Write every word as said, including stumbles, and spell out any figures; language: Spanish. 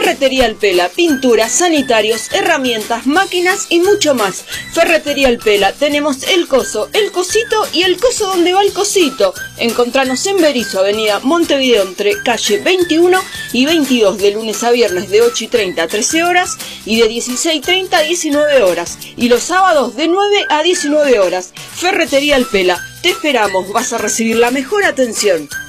Ferretería Alpela, pinturas, sanitarios, herramientas, máquinas y mucho más. Ferretería Alpela, tenemos el coso, el cosito y el coso donde va el cosito. Encontranos en Berisso, avenida Montevideo, entre calle veintiuno y veintidós, de lunes a viernes de ocho y treinta a trece horas y de dieciséis y treinta a diecinueve horas. Y los sábados de nueve a diecinueve horas. Ferretería Alpela, te esperamos, vas a recibir la mejor atención.